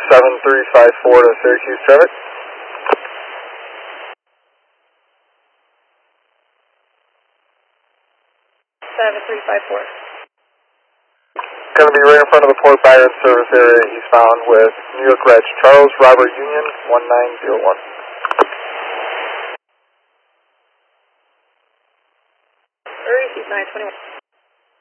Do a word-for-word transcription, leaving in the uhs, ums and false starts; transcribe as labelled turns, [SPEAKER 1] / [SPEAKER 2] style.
[SPEAKER 1] seven three five four to Syracuse traffic.
[SPEAKER 2] seven three five four.
[SPEAKER 1] Going to be right in front of the Port Byron service area eastbound with New York Reg Charles Robert Union one nine zero one.
[SPEAKER 2] Receive nine twenty-one.